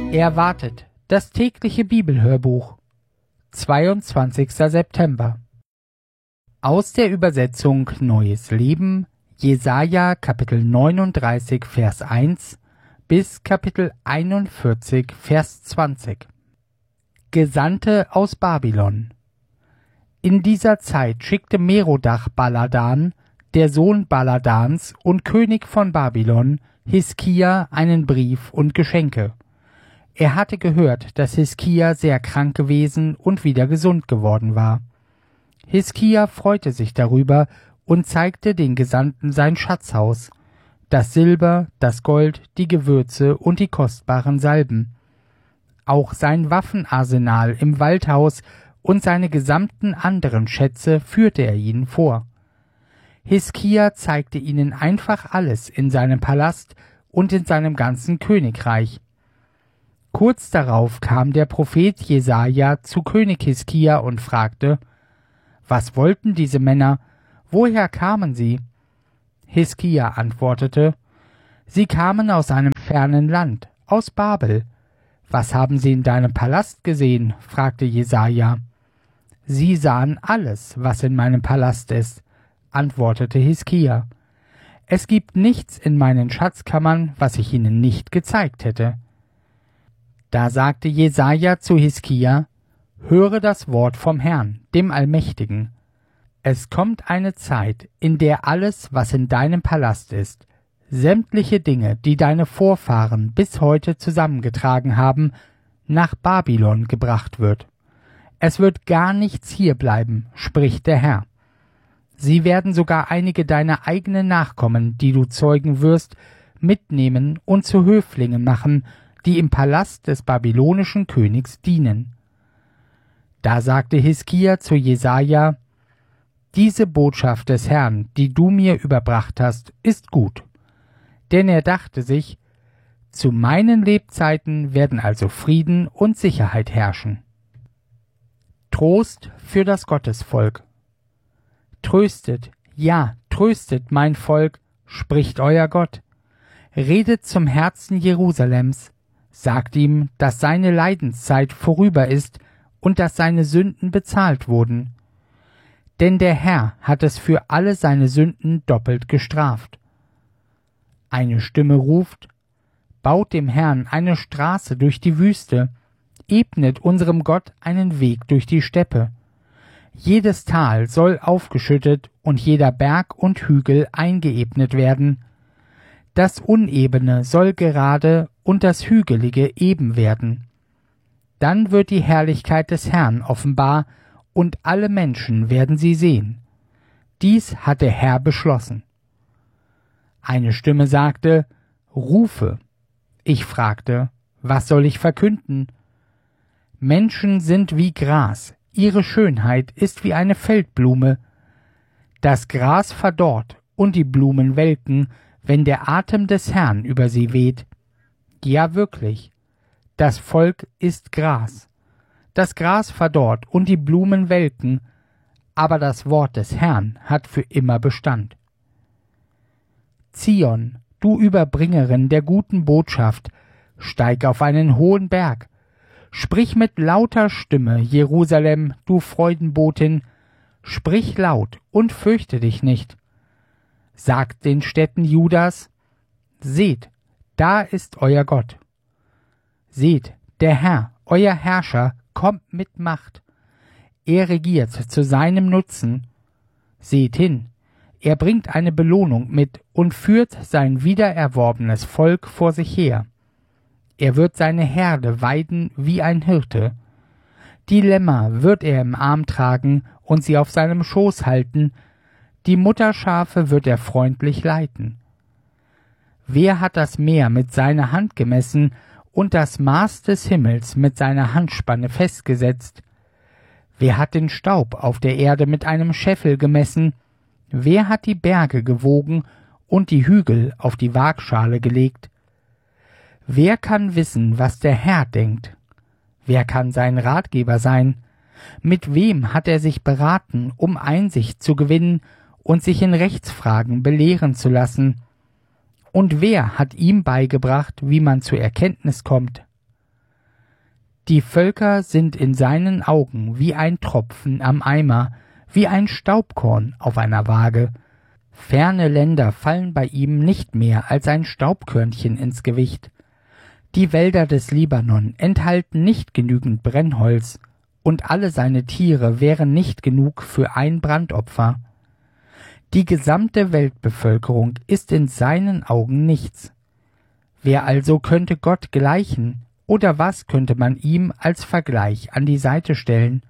Erwartet, das tägliche Bibelhörbuch. 22. September. Aus der Übersetzung Neues Leben, Jesaja Kapitel 39, Vers 1 bis Kapitel 41, Vers 20. Gesandte aus Babylon. In dieser Zeit schickte Merodach Baladan, der Sohn Baladans und König von Babylon, Hiskia einen Brief und Geschenke. Er hatte gehört, dass Hiskia sehr krank gewesen und wieder gesund geworden war. Hiskia freute sich darüber und zeigte den Gesandten sein Schatzhaus, das Silber, das Gold, die Gewürze und die kostbaren Salben. Auch sein Waffenarsenal im Waldhaus und seine gesamten anderen Schätze führte er ihnen vor. Hiskia zeigte ihnen einfach alles in seinem Palast und in seinem ganzen Königreich. Kurz darauf kam der Prophet Jesaja zu König Hiskia und fragte: Was wollten diese Männer? Woher kamen sie? Hiskia antwortete: Sie kamen aus einem fernen Land, aus Babel. Was haben sie in deinem Palast gesehen? Fragte Jesaja. Sie sahen alles, was in meinem Palast ist, antwortete Hiskia. Es gibt nichts in meinen Schatzkammern, was ich ihnen nicht gezeigt hätte. Da sagte Jesaja zu Hiskia: Höre das Wort vom Herrn, dem Allmächtigen. Es kommt eine Zeit, in der alles, was in deinem Palast ist, sämtliche Dinge, die deine Vorfahren bis heute zusammengetragen haben, nach Babylon gebracht wird. Es wird gar nichts hier bleiben, spricht der Herr. Sie werden sogar einige deiner eigenen Nachkommen, die du zeugen wirst, mitnehmen und zu Höflingen machen, die im Palast des babylonischen Königs dienen. Da sagte Hiskia zu Jesaja: Diese Botschaft des Herrn, die du mir überbracht hast, ist gut. Denn er dachte sich: Zu meinen Lebzeiten werden also Frieden und Sicherheit herrschen. Trost für das Gottesvolk. Tröstet, ja, tröstet mein Volk, spricht euer Gott. Redet zum Herzen Jerusalems, sagt ihm, dass seine Leidenszeit vorüber ist und dass seine Sünden bezahlt wurden. Denn der Herr hat es für alle seine Sünden doppelt gestraft. Eine Stimme ruft: Baut dem Herrn eine Straße durch die Wüste, ebnet unserem Gott einen Weg durch die Steppe. Jedes Tal soll aufgeschüttet und jeder Berg und Hügel eingeebnet werden. Das Unebene soll gerade und das Hügelige eben werden. Dann wird die Herrlichkeit des Herrn offenbar, und alle Menschen werden sie sehen. Dies hat der Herr beschlossen. Eine Stimme sagte: Rufe. Ich fragte: Was soll ich verkünden? Menschen sind wie Gras, ihre Schönheit ist wie eine Feldblume. Das Gras verdorrt und die Blumen welken, wenn der Atem des Herrn über sie weht. Ja wirklich, das Volk ist Gras. Das Gras verdorrt und die Blumen welken, aber das Wort des Herrn hat für immer Bestand. Zion, du Überbringerin der guten Botschaft, steig auf einen hohen Berg. Sprich mit lauter Stimme, Jerusalem, du Freudenbotin, sprich laut und fürchte dich nicht. Sagt den Städten Judas: Seht, da ist euer Gott. Seht, der Herr, euer Herrscher, kommt mit Macht. Er regiert zu seinem Nutzen. Seht hin, er bringt eine Belohnung mit und führt sein wiedererworbenes Volk vor sich her. Er wird seine Herde weiden wie ein Hirte. Die Lämmer wird er im Arm tragen und sie auf seinem Schoß halten, die Mutterschafe wird er freundlich leiten. Wer hat das Meer mit seiner Hand gemessen und das Maß des Himmels mit seiner Handspanne festgesetzt? Wer hat den Staub auf der Erde mit einem Scheffel gemessen? Wer hat die Berge gewogen und die Hügel auf die Waagschale gelegt? Wer kann wissen, was der Herr denkt? Wer kann sein Ratgeber sein? Mit wem hat er sich beraten, um Einsicht zu gewinnen und sich in Rechtsfragen belehren zu lassen? Und wer hat ihm beigebracht, wie man zur Erkenntnis kommt? Die Völker sind in seinen Augen wie ein Tropfen am Eimer, wie ein Staubkorn auf einer Waage. Ferne Länder fallen bei ihm nicht mehr als ein Staubkörnchen ins Gewicht. Die Wälder des Libanon enthalten nicht genügend Brennholz, und alle seine Tiere wären nicht genug für ein Brandopfer. Die gesamte Weltbevölkerung ist in seinen Augen nichts. Wer also könnte Gott gleichen, oder was könnte man ihm als Vergleich an die Seite stellen?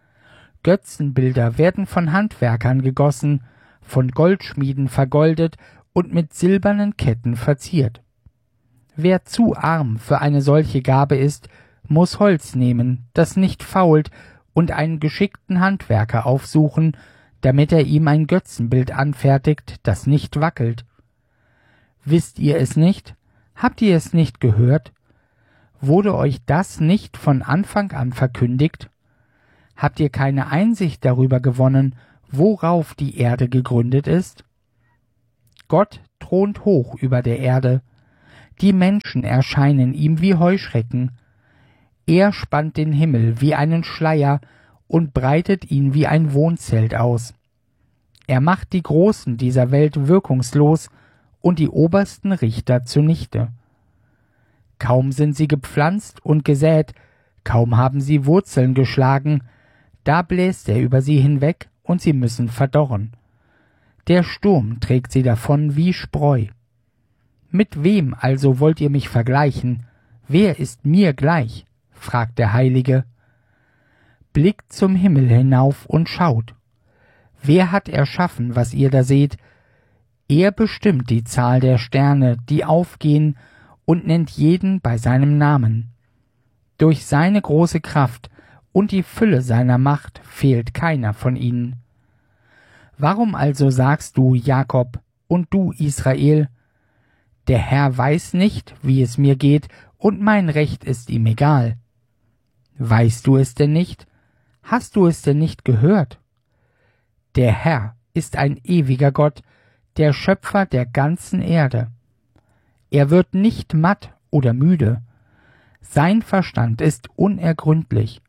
Götzenbilder werden von Handwerkern gegossen, von Goldschmieden vergoldet und mit silbernen Ketten verziert. Wer zu arm für eine solche Gabe ist, muss Holz nehmen, das nicht fault, und einen geschickten Handwerker aufsuchen, damit er ihm ein Götzenbild anfertigt, das nicht wackelt. Wisst ihr es nicht? Habt ihr es nicht gehört? Wurde euch das nicht von Anfang an verkündigt? Habt ihr keine Einsicht darüber gewonnen, worauf die Erde gegründet ist? Gott thront hoch über der Erde. Die Menschen erscheinen ihm wie Heuschrecken. Er spannt den Himmel wie einen Schleier und breitet ihn wie ein Wohnzelt aus. Er macht die Großen dieser Welt wirkungslos und die obersten Richter zunichte. Kaum sind sie gepflanzt und gesät, kaum haben sie Wurzeln geschlagen, da bläst er über sie hinweg und sie müssen verdorren. Der Sturm trägt sie davon wie Spreu. Mit wem also wollt ihr mich vergleichen? Wer ist mir gleich? Fragt der Heilige. Blickt zum Himmel hinauf und schaut. Wer hat erschaffen, was ihr da seht? Er bestimmt die Zahl der Sterne, die aufgehen, und nennt jeden bei seinem Namen. Durch seine große Kraft und die Fülle seiner Macht fehlt keiner von ihnen. Warum also sagst du, Jakob, und du, Israel, der Herr weiß nicht, wie es mir geht, und mein Recht ist ihm egal? Weißt du es denn nicht? Hast du es denn nicht gehört? Der Herr ist ein ewiger Gott, der Schöpfer der ganzen Erde. Er wird nicht matt oder müde. Sein Verstand ist unergründlich.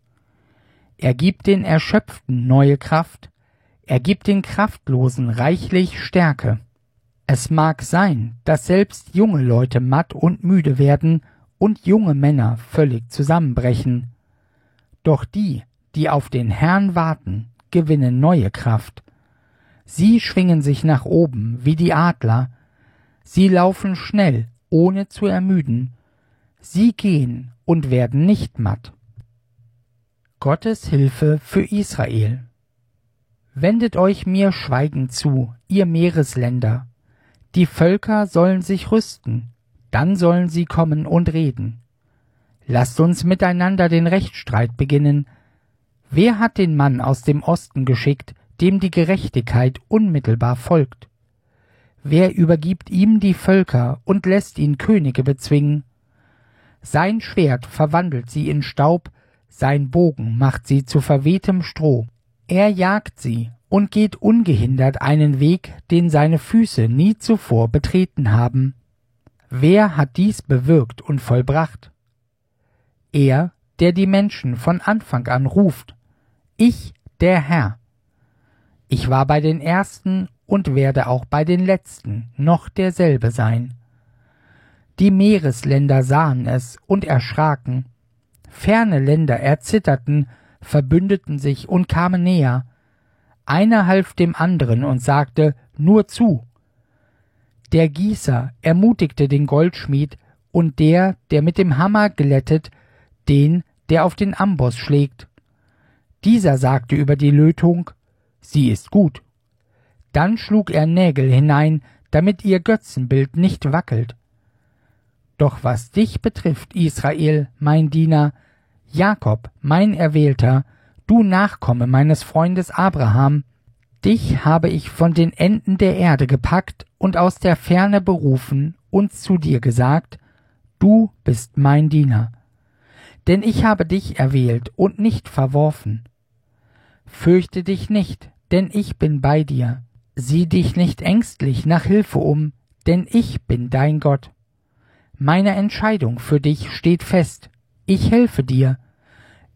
Er gibt den Erschöpften neue Kraft. Er gibt den Kraftlosen reichlich Stärke. Es mag sein, dass selbst junge Leute matt und müde werden und junge Männer völlig zusammenbrechen. Doch die, die auf den Herrn warten, gewinnen neue Kraft. Sie schwingen sich nach oben wie die Adler. Sie laufen schnell, ohne zu ermüden. Sie gehen und werden nicht matt. Gottes Hilfe für Israel. Wendet euch mir schweigend zu, ihr Meeresländer. Die Völker sollen sich rüsten, dann sollen sie kommen und reden. Lasst uns miteinander den Rechtsstreit beginnen. Wer hat den Mann aus dem Osten geschickt, dem die Gerechtigkeit unmittelbar folgt? Wer übergibt ihm die Völker und lässt ihn Könige bezwingen? Sein Schwert verwandelt sie in Staub, sein Bogen macht sie zu verwehtem Stroh. Er jagt sie und geht ungehindert einen Weg, den seine Füße nie zuvor betreten haben. Wer hat dies bewirkt und vollbracht? Er, der die Menschen von Anfang an ruft. Ich, der Herr. Ich war bei den Ersten und werde auch bei den Letzten noch derselbe sein. Die Meeresländer sahen es und erschraken. Ferne Länder erzitterten, verbündeten sich und kamen näher. Einer half dem anderen und sagte, nur zu. Der Gießer ermutigte den Goldschmied und der mit dem Hammer glättet, den, der auf den Amboss schlägt. Dieser sagte über die Lötung, sie ist gut. Dann schlug er Nägel hinein, damit ihr Götzenbild nicht wackelt. Doch was dich betrifft, Israel, mein Diener, Jakob, mein Erwählter, du Nachkomme meines Freundes Abraham, dich habe ich von den Enden der Erde gepackt und aus der Ferne berufen und zu dir gesagt, du bist mein Diener. Denn ich habe dich erwählt und nicht verworfen. Fürchte dich nicht, denn ich bin bei dir. Sieh dich nicht ängstlich nach Hilfe um, denn ich bin dein Gott. Meine Entscheidung für dich steht fest. Ich helfe dir.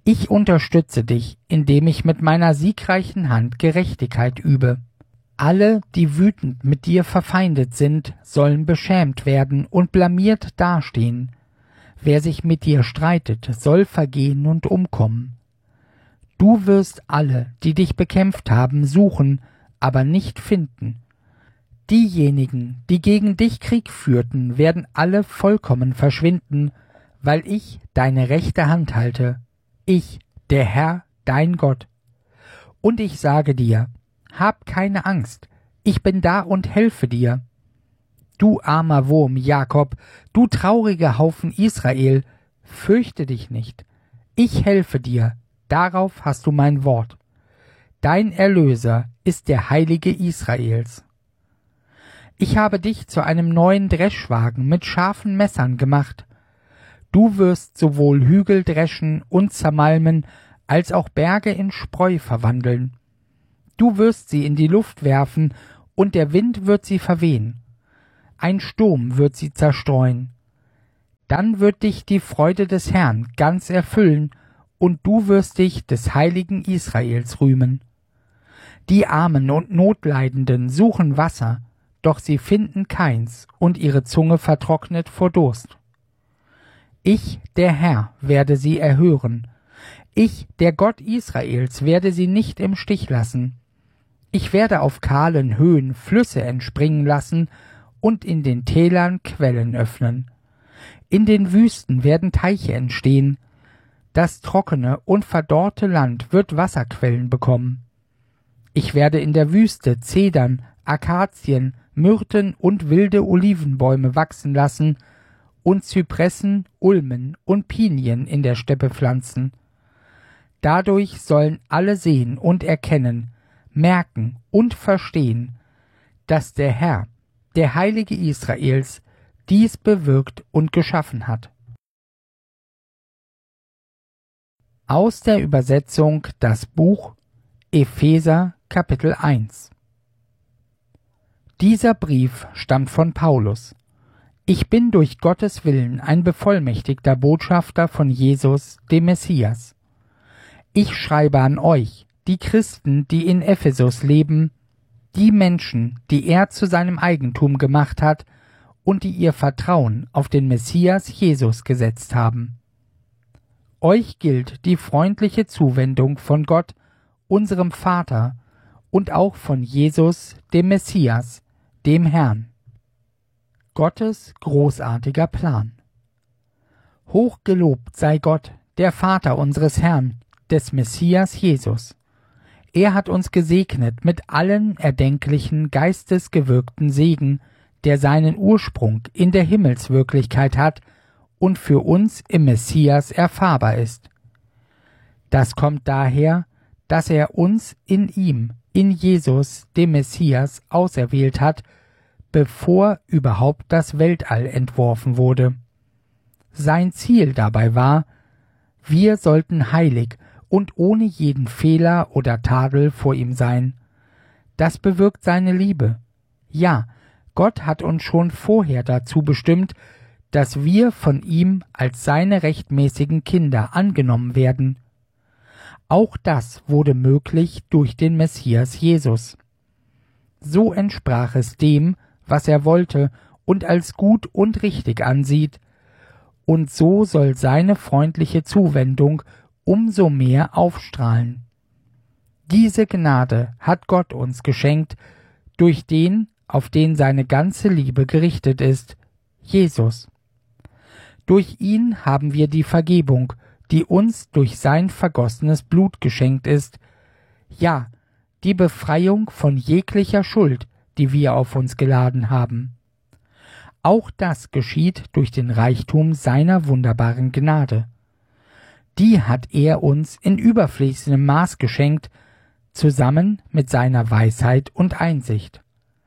Ich unterstütze dich, indem ich mit meiner siegreichen Hand Gerechtigkeit übe. Alle, die wütend mit dir verfeindet sind, sollen beschämt werden und blamiert dastehen. Wer sich mit dir streitet, soll vergehen und umkommen. Du wirst alle, die dich bekämpft haben, suchen, aber nicht finden. Diejenigen, die gegen dich Krieg führten, werden alle vollkommen verschwinden, weil ich deine rechte Hand halte. Ich, der Herr, dein Gott. Und ich sage dir, hab keine Angst, ich bin da und helfe dir. Du armer Wurm, Jakob, du trauriger Haufen Israel, fürchte dich nicht. Ich helfe dir, darauf hast du mein Wort. Dein Erlöser ist der Heilige Israels. Ich habe dich zu einem neuen Dreschwagen mit scharfen Messern gemacht. Du wirst sowohl Hügel dreschen und zermalmen, als auch Berge in Spreu verwandeln. Du wirst sie in die Luft werfen, und der Wind wird sie verwehen. Ein Sturm wird sie zerstreuen. Dann wird dich die Freude des Herrn ganz erfüllen, und du wirst dich des Heiligen Israels rühmen. Die Armen und Notleidenden suchen Wasser, doch sie finden keins, und ihre Zunge vertrocknet vor Durst. Ich, der Herr, werde sie erhören. Ich, der Gott Israels, werde sie nicht im Stich lassen. Ich werde auf kahlen Höhen Flüsse entspringen lassen und in den Tälern Quellen öffnen. In den Wüsten werden Teiche entstehen. Das trockene und verdorrte Land wird Wasserquellen bekommen. Ich werde in der Wüste Zedern, Akazien, Myrten und wilde Olivenbäume wachsen lassen und Zypressen, Ulmen und Pinien in der Steppe pflanzen. Dadurch sollen alle sehen und erkennen, merken und verstehen, dass der Herr, der Heilige Israels, dies bewirkt und geschaffen hat. Aus der Übersetzung das Buch Epheser Kapitel 1. Dieser Brief stammt von Paulus. Ich bin durch Gottes Willen ein bevollmächtigter Botschafter von Jesus, dem Messias. Ich schreibe an euch, die Christen, die in Ephesus leben, die Menschen, die er zu seinem Eigentum gemacht hat und die ihr Vertrauen auf den Messias Jesus gesetzt haben. Euch gilt die freundliche Zuwendung von Gott, unserem Vater, und auch von Jesus, dem Messias, dem Herrn. Gottes großartiger Plan. Hochgelobt sei Gott, der Vater unseres Herrn, des Messias Jesus. Er hat uns gesegnet mit allen erdenklichen geistesgewirkten Segen, der seinen Ursprung in der Himmelswirklichkeit hat und für uns im Messias erfahrbar ist. Das kommt daher, dass er uns in ihm, in Jesus, dem Messias, auserwählt hat, bevor überhaupt das Weltall entworfen wurde. Sein Ziel dabei war, wir sollten heilig und ohne jeden Fehler oder Tadel vor ihm sein. Das bewirkt seine Liebe. Ja, Gott hat uns schon vorher dazu bestimmt, dass wir von ihm als seine rechtmäßigen Kinder angenommen werden. Auch das wurde möglich durch den Messias Jesus. So entsprach es dem, was er wollte und als gut und richtig ansieht, und so soll seine freundliche Zuwendung umso mehr aufstrahlen. Diese Gnade hat Gott uns geschenkt, durch den, auf den seine ganze Liebe gerichtet ist, Jesus. Durch ihn haben wir die Vergebung, die uns durch sein vergossenes Blut geschenkt ist, ja, die Befreiung von jeglicher Schuld, die wir auf uns geladen haben. Auch das geschieht durch den Reichtum seiner wunderbaren Gnade. Die hat er uns in überfließendem Maß geschenkt, zusammen mit seiner Weisheit und Einsicht.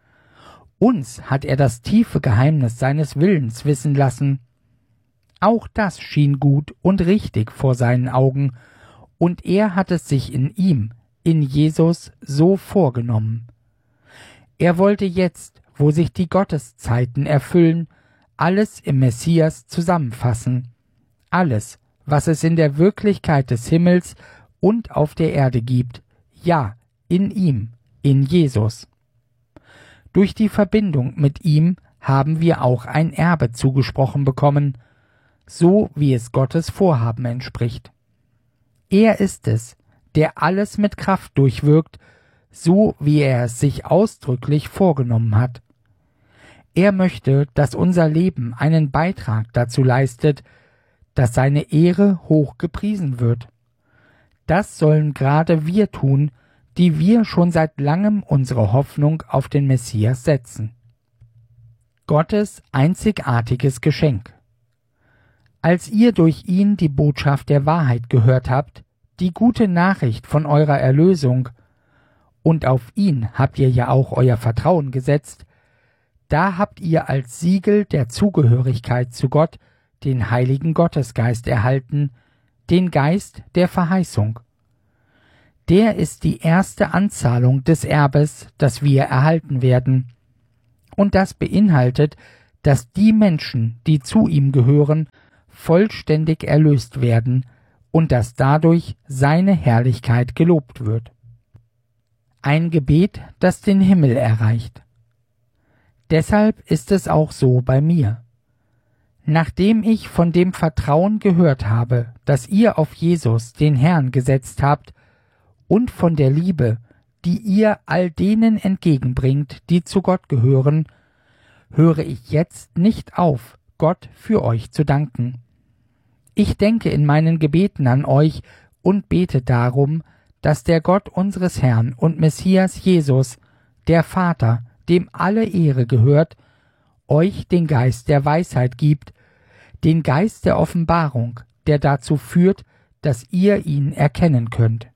Uns hat er das tiefe Geheimnis seines Willens wissen lassen. Auch das schien gut und richtig vor seinen Augen, und er hat es sich in ihm, in Jesus, so vorgenommen. Er wollte jetzt, wo sich die Gotteszeiten erfüllen, alles im Messias zusammenfassen, alles, was es in der Wirklichkeit des Himmels und auf der Erde gibt, ja, in ihm, in Jesus. Durch die Verbindung mit ihm haben wir auch ein Erbe zugesprochen bekommen, so wie es Gottes Vorhaben entspricht. Er ist es, der alles mit Kraft durchwirkt, so wie er es sich ausdrücklich vorgenommen hat. Er möchte, dass unser Leben einen Beitrag dazu leistet, dass seine Ehre hoch gepriesen wird. Das sollen gerade wir tun, die wir schon seit langem unsere Hoffnung auf den Messias setzen. Gottes einzigartiges Geschenk. Als ihr durch ihn die Botschaft der Wahrheit gehört habt, die gute Nachricht von eurer Erlösung, und auf ihn habt ihr ja auch euer Vertrauen gesetzt, da habt ihr als Siegel der Zugehörigkeit zu Gott den Heiligen Gottesgeist erhalten, den Geist der Verheißung. Der ist die erste Anzahlung des Erbes, das wir erhalten werden. Und das beinhaltet, dass die Menschen, die zu ihm gehören, vollständig erlöst werden und dass dadurch seine Herrlichkeit gelobt wird. Ein Gebet, das den Himmel erreicht. Deshalb ist es auch so bei mir. Nachdem ich von dem Vertrauen gehört habe, das ihr auf Jesus, den Herrn, gesetzt habt, und von der Liebe, die ihr all denen entgegenbringt, die zu Gott gehören, höre ich jetzt nicht auf, Gott für euch zu danken. Ich denke in meinen Gebeten an euch und bete darum, dass der Gott unseres Herrn und Messias Jesus, der Vater, dem alle Ehre gehört, euch den Geist der Weisheit gibt, den Geist der Offenbarung, der dazu führt, dass ihr ihn erkennen könnt.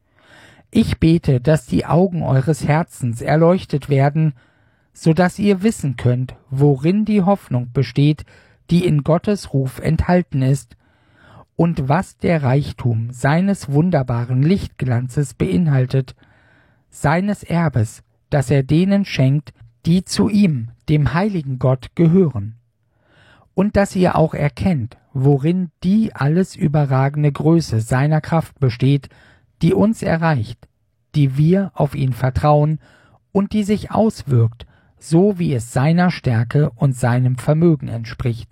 Ich bete, dass die Augen eures Herzens erleuchtet werden, so dass ihr wissen könnt, worin die Hoffnung besteht, die in Gottes Ruf enthalten ist, und was der Reichtum seines wunderbaren Lichtglanzes beinhaltet, seines Erbes, das er denen schenkt, die zu ihm, dem heiligen Gott, gehören. Und dass ihr auch erkennt, worin die alles überragende Größe seiner Kraft besteht, die uns erreicht, die wir auf ihn vertrauen und die sich auswirkt, so wie es seiner Stärke und seinem Vermögen entspricht.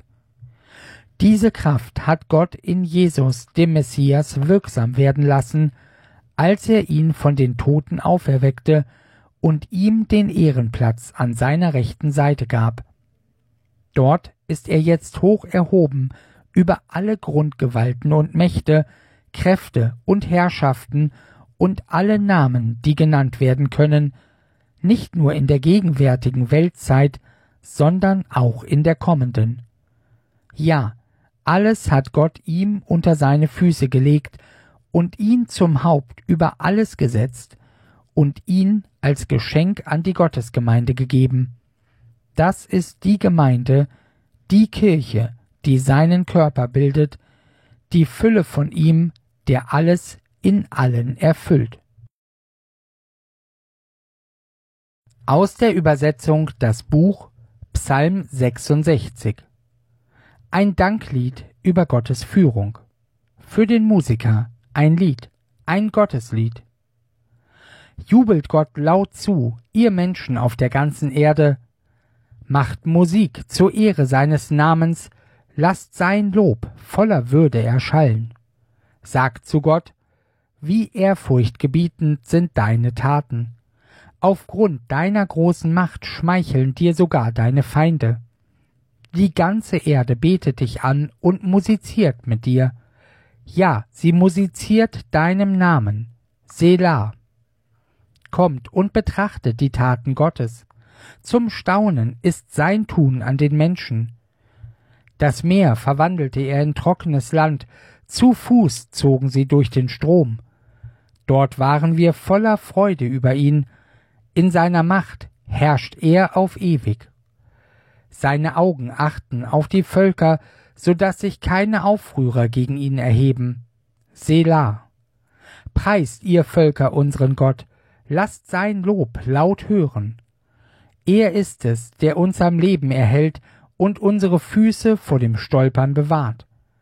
Diese Kraft hat Gott in Jesus, dem Messias, wirksam werden lassen, als er ihn von den Toten auferweckte und ihm den Ehrenplatz an seiner rechten Seite gab. Dort ist er jetzt hoch erhoben über alle Grundgewalten und Mächte, Kräfte und Herrschaften und alle Namen, die genannt werden können, nicht nur in der gegenwärtigen Weltzeit, sondern auch in der kommenden. Ja, alles hat Gott ihm unter seine Füße gelegt und ihn zum Haupt über alles gesetzt und ihn als Geschenk an die Gottesgemeinde gegeben. Das ist die Gemeinde, die Kirche, die seinen Körper bildet, die Fülle von ihm, der alles in allen erfüllt. Aus der Übersetzung das Buch Psalm 66. Ein Danklied über Gottes Führung. Für den Musiker ein Lied, ein Gotteslied. Jubelt Gott laut zu, ihr Menschen auf der ganzen Erde. Macht Musik zur Ehre seines Namens, lasst sein Lob voller Würde erschallen. Sagt zu Gott, wie ehrfurchtgebietend sind deine Taten. Aufgrund deiner großen Macht schmeicheln dir sogar deine Feinde. Die ganze Erde betet dich an und musiziert mit dir. Ja, sie musiziert deinem Namen. Selah. Kommt und betrachtet die Taten Gottes. Zum Staunen ist sein Tun an den Menschen. Das Meer verwandelte er in trockenes Land, zu Fuß zogen sie durch den Strom. Dort waren wir voller Freude über ihn, in seiner Macht herrscht er auf ewig. Seine Augen achten auf die Völker, so dass sich keine Aufrührer gegen ihn erheben. Selah. Preist ihr Völker unseren Gott, lasst sein Lob laut hören. Er ist es, der uns am Leben erhält und unsere Füße vor dem Stolpern bewahrt.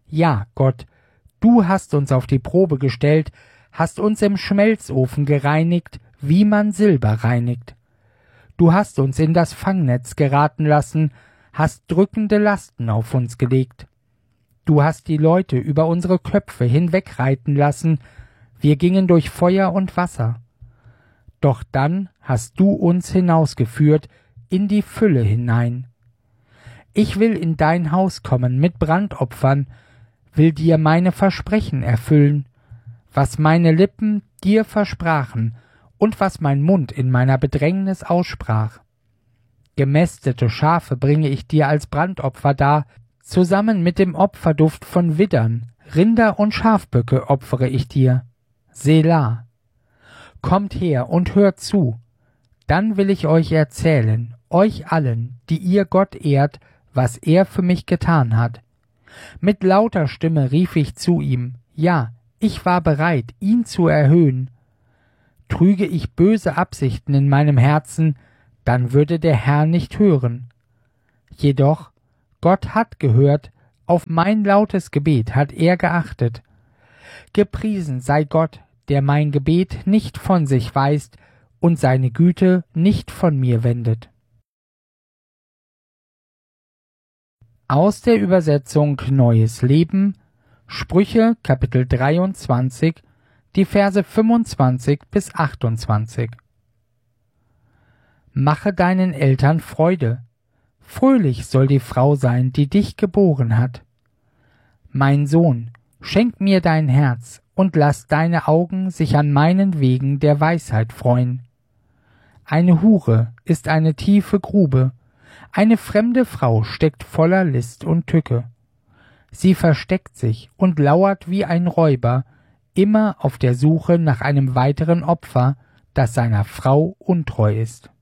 Ja, Gott, du hast uns auf die Probe gestellt, hast uns im Schmelzofen gereinigt, wie man Silber reinigt. Du hast uns in das Fangnetz geraten lassen, hast drückende Lasten auf uns gelegt. Du hast die Leute über unsere Köpfe hinwegreiten lassen, wir gingen durch Feuer und Wasser. Doch dann hast du uns hinausgeführt in die Fülle hinein. Ich will in dein Haus kommen mit Brandopfern, will dir meine Versprechen erfüllen, was meine Lippen dir versprachen und was mein Mund in meiner Bedrängnis aussprach. Gemästete Schafe bringe ich dir als Brandopfer dar, zusammen mit dem Opferduft von Widdern, Rinder und Schafböcke opfere ich dir. Selah. Kommt her und hört zu, dann will ich euch erzählen, euch allen, die ihr Gott ehrt, was er für mich getan hat. Mit lauter Stimme rief ich zu ihm, ja, ich war bereit, ihn zu erhöhen. Trüge ich böse Absichten in meinem Herzen, dann würde der Herr nicht hören. Jedoch, Gott hat gehört, auf mein lautes Gebet hat er geachtet. Gepriesen sei Gott, der mein Gebet nicht von sich weist und seine Güte nicht von mir wendet. Aus der Übersetzung Neues Leben, Sprüche Kapitel 23, die Verse 25 bis 28. Mache deinen Eltern Freude, fröhlich soll die Frau sein, die dich geboren hat. Mein Sohn, schenk mir dein Herz und lass deine Augen sich an meinen Wegen der Weisheit freuen. Eine Hure ist eine tiefe Grube, eine fremde Frau steckt voller List und Tücke. Sie versteckt sich und lauert wie ein Räuber, immer auf der Suche nach einem weiteren Opfer, das seiner Frau untreu ist.